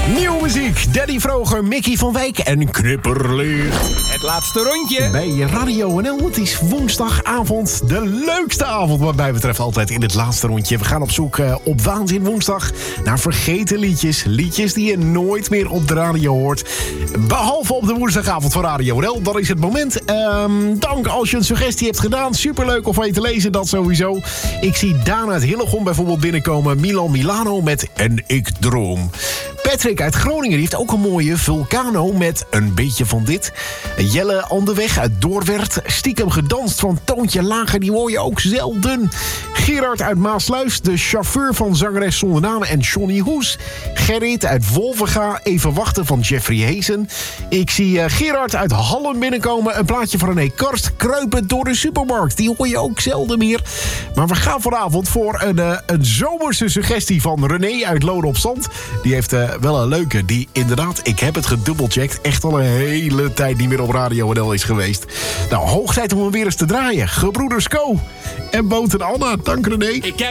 Nieuwe muziek, Daddy Vroger, Mickey van Wijk en Knipperlicht. Het laatste rondje. Bij Radio NL, het is woensdagavond. De leukste avond wat mij betreft altijd in het laatste rondje. We gaan op zoek op Waanzin woensdag naar vergeten liedjes. Liedjes die je nooit meer op de radio hoort. Behalve op de woensdagavond van Radio NL. Dat is het moment. Dank als je een suggestie hebt gedaan. Superleuk om van je te lezen, dat sowieso. Ik zie Daan uit Hillegom bijvoorbeeld binnenkomen. Milan Milano met En ik droom. Patrick uit Groningen die heeft ook een mooie Vulcano met Een beetje van dit. Jelle Anderweg uit Doorwerth. Stiekem gedanst van Toontje Lager, die hoor je ook zelden. Gerard uit Maasluis, de chauffeur van zangeres zonder naam en Johnny Hoes. Gerrit uit Wolvenga, Even wachten van Jeffrey Heesen. Ik zie Gerard uit Hallen binnenkomen. Een plaatje van René Karst, Kruipend door de supermarkt. Die hoor je ook zelden meer. Maar we gaan vanavond voor een zomerse suggestie van René uit Loden op Zand. Die heeft wel een leuke, die inderdaad, ik heb het gedubbelcheckt, echt al een hele tijd niet meer op Radio NL is geweest. Nou, hoog tijd om hem weer eens te draaien. Gebroeders Co. en Boot en Anna. Dank René.